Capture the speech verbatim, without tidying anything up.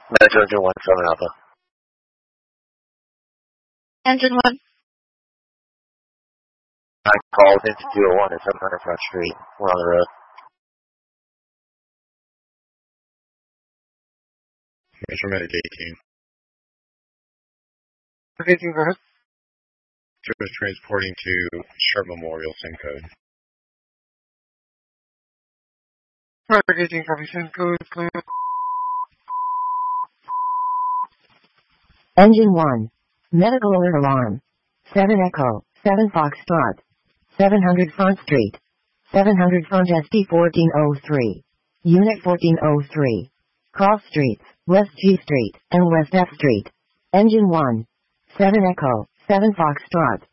Metro Engine one, seven Alpha. Engine one. I called into two oh one at seven hundred Front Street. We're on the road. Metro Medic eighteen. eighteen, go ahead. Just transporting to Sharp Memorial, same code. Traffic eighteen, copy, same code, clear. Engine one. Medical alert alarm. seven Echo, seven Foxtrot. seven hundred Front Street. seven hundred Front S T fourteen oh three. Unit fourteen oh three. Cross Streets, West G Street, and West F Street. Engine one. seven Echo, seven Foxtrot.